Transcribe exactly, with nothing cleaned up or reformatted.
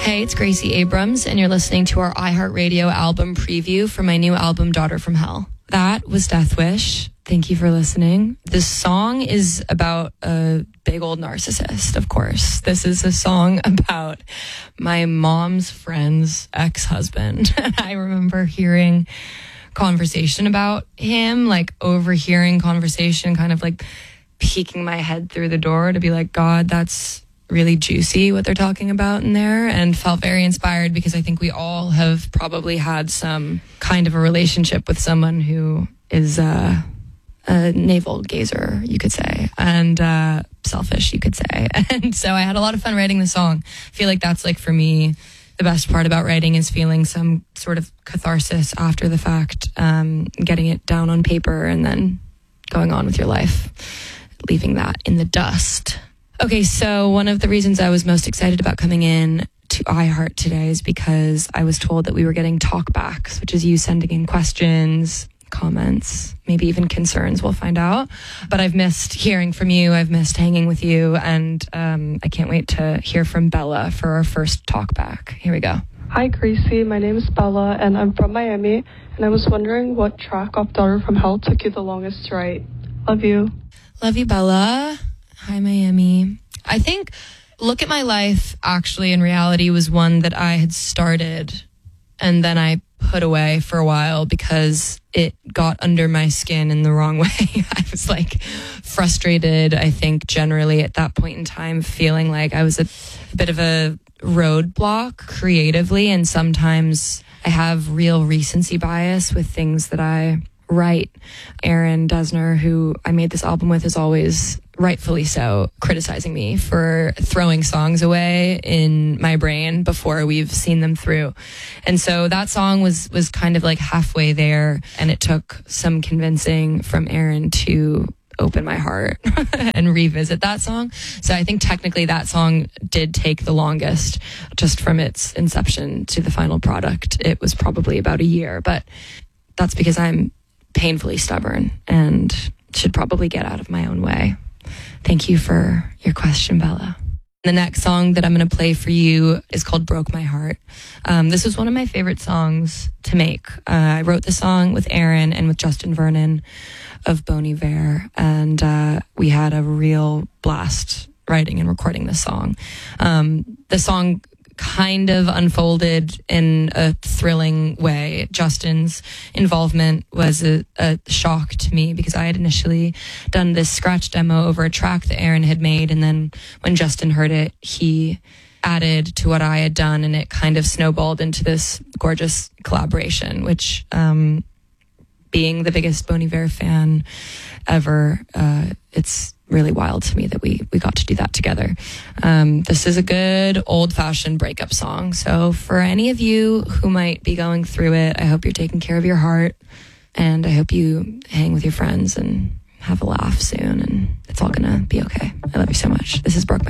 Hey, it's Gracie Abrams, and you're listening to our iHeartRadio album preview for my new album, Daughter from Hell. That was Death Wish. Thank you for listening. This song is about a big old narcissist, of course. This is a song about my mom's friend's ex-husband. And I remember hearing conversation about him, like overhearing conversation, kind of like peeking my head through the door to be like, God, that's really juicy what they're talking about in there, and felt very inspired because I think we all have probably had some kind of a relationship with someone who is uh, a navel gazer, you could say, and uh, selfish, you could say. And so I had a lot of fun writing the song. I feel like that's like for me, the best part about writing is feeling some sort of catharsis after the fact, um, getting it down on paper and then going on with your life, leaving that in the dust. Okay, so one of the reasons I was most excited about coming in to iHeart today is because I was told that we were getting talkbacks, which is you sending in questions, comments, maybe even concerns, we'll find out. But I've missed hearing from you, I've missed hanging with you, and um, I can't wait to hear from Bella for our first talkback. Here we go. Hi Gracie, my name is Bella and I'm from Miami, and I was wondering what track of Daughter from Hell took you the longest to write. Love you. Love you, Bella. Hi, Miami. I think Look at My Life, actually, in reality, was one that I had started and then I put away for a while because it got under my skin in the wrong way. I was like frustrated, I think, generally at that point in time, feeling like I was a, a bit of a roadblock creatively. And sometimes I have real recency bias with things that I write. Aaron Dessner, who I made this album with, is always, rightfully so, criticizing me for throwing songs away in my brain before we've seen them through. And so that song was was kind of like halfway there, and it took some convincing from Aaron to open my heart and revisit that song. So I think technically that song did take the longest, just from its inception to the final product. It was probably about a year, but that's because I'm painfully stubborn and should probably get out of my own way. Thank you for your question, Bella. The next song that I'm going to play for you is called Broke My Heart. Um, this was one of my favorite songs to make. Uh, I wrote the song with Aaron and with Justin Vernon of Bon Iver, and uh, we had a real blast writing and recording this song. Um, the song kind of unfolded in a thrilling way. Justin's involvement was a, a shock to me because I had initially done this scratch demo over a track that Aaron had made, and then when Justin heard it, he added to what I had done, and it kind of snowballed into this gorgeous collaboration, which, um, being the biggest Bon Iver fan ever, uh, it's really wild to me that we we got to do that together. Um, this is a good old-fashioned breakup song. So for any of you who might be going through it, I hope you're taking care of your heart, and I hope you hang with your friends and have a laugh soon, and it's all gonna be okay. I love you so much. This is Broke My